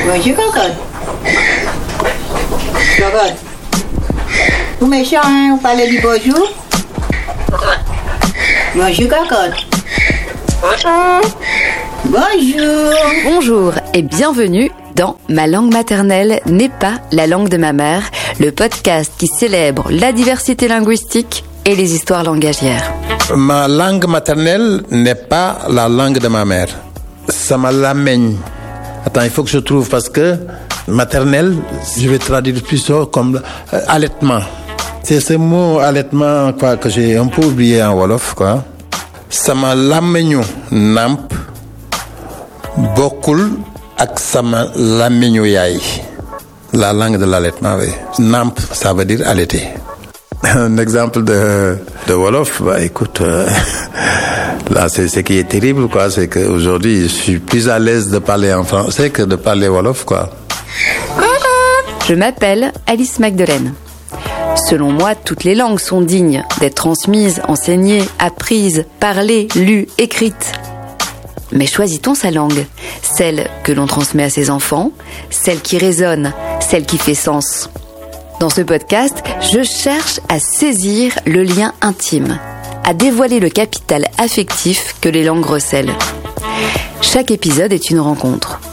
Bonjour, cocotte. Cocotte. Vous méchant, hein? Vous parlez du bonjour? Bonjour, cocotte. Bonjour. Bonjour et bienvenue dans Ma langue maternelle n'est pas la langue de ma mère, le podcast qui célèbre la diversité linguistique et les histoires langagières. Ma langue maternelle n'est pas la langue de ma mère. Ça m'a l'amène. Attends, il faut que je trouve parce que maternelle, je vais traduire plutôt comme allaitement. C'est ce mot allaitement quoi, que j'ai un peu oublié en wolof. Quoi. Sama làmmiñu namp bokkul ak sama làmmiñu yaay. La langue de l'allaitement, oui. Namp, ça veut dire allaiter. Un exemple de wolof, bah écoute, là c'est ce qui est terrible quoi, c'est qu'aujourd'hui je suis plus à l'aise de parler en français que de parler wolof quoi. Je m'appelle Alice Magdelaine. Selon moi, toutes les langues sont dignes d'être transmises, enseignées, apprises, parlées, lues, écrites. Mais choisit-on sa langue? Celle que l'on transmet à ses enfants, celle qui résonne, celle qui fait sens. Dans ce podcast, je cherche à saisir le lien intime, à dévoiler le capital affectif que les langues recèlent. Chaque épisode est une rencontre.